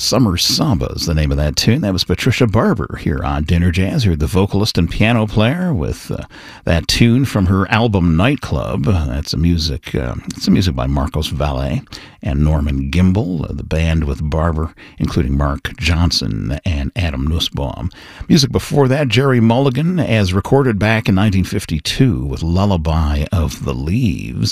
Summer Samba is the name of that tune. That was Patricia Barber here on Dinner Jazz. You're the vocalist and piano player with that tune from her album Nightclub. That's music by Marcos Valle and Norman Gimbel. The band with Barber, including Mark Johnson and Adam Nussbaum. Music before that, Jerry Mulligan, as recorded back in 1952 with Lullaby of the Leaves.